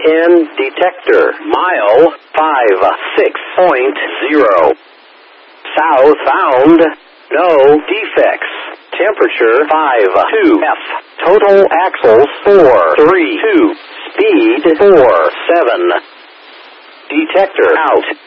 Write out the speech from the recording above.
in detector. Mile 56.0. South bound. No defects. Temperature 52 F. Total axles 432. Speed 47. Detector out.